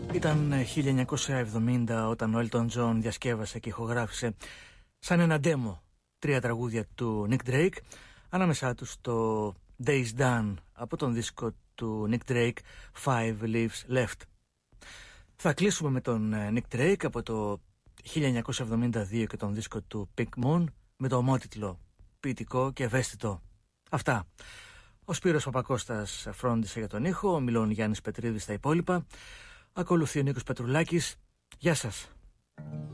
Ήταν 1970 όταν ο Elton John διασκεύασε και ηχογράφησε σαν ένα demo 3 τραγούδια του Nick Drake, ανάμεσά τους το Days Done από τον δίσκο του Nick Drake 5 Leaves Left. Θα κλείσουμε με τον Nick Drake από το 1972 και τον δίσκο του Pink Moon με το ομότιτλο ποιητικό και ευαίσθητο. Αυτά. Ο Σπύρος Παπακώστας φρόντισε για τον ήχο, ο Μιλών Γιάννης Πετρίδης στα υπόλοιπα. Ακολουθεί ο Νίκος Πετρουλάκης. Γεια σας.